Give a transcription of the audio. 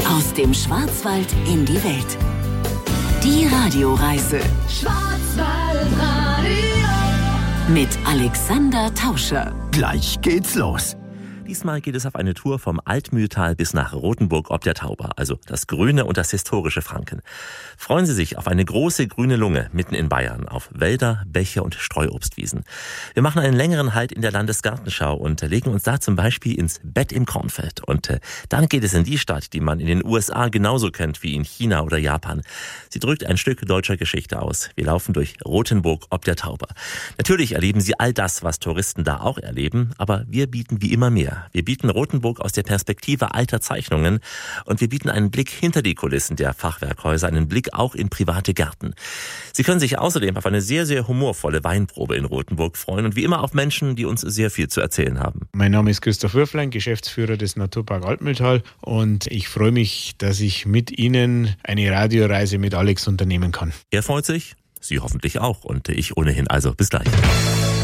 Aus dem Schwarzwald in die Welt. Die Radioreise. Schwarzwaldradio. Mit Alexander Tauscher. Gleich geht's los. Diesmal geht es auf eine Tour vom Altmühltal bis nach Rothenburg ob der Tauber, also das grüne und das historische Franken. Freuen Sie sich auf eine große grüne Lunge mitten in Bayern, auf Wälder, Bäche und Streuobstwiesen. Wir machen einen längeren Halt in der Landesgartenschau und legen uns da zum Beispiel ins Bett im Kornfeld. Und dann geht es in die Stadt, die man in den USA genauso kennt wie in China oder Japan. Sie drückt ein Stück deutscher Geschichte aus. Wir laufen durch Rothenburg ob der Tauber. Natürlich erleben Sie all das, was Touristen da auch erleben, aber wir bieten wie immer mehr. Wir bieten Rothenburg aus der Perspektive alter Zeichnungen und wir bieten einen Blick hinter die Kulissen der Fachwerkhäuser, einen Blick auch in private Gärten. Sie können sich außerdem auf eine sehr, sehr humorvolle Weinprobe in Rothenburg freuen und wie immer auf Menschen, die uns sehr viel zu erzählen haben. Mein Name ist Christoph Würflein, Geschäftsführer des Naturpark Altmühltal, und ich freue mich, dass ich mit Ihnen eine Radioreise mit Alex unternehmen kann. Er freut sich, Sie hoffentlich auch und ich ohnehin. Also bis gleich.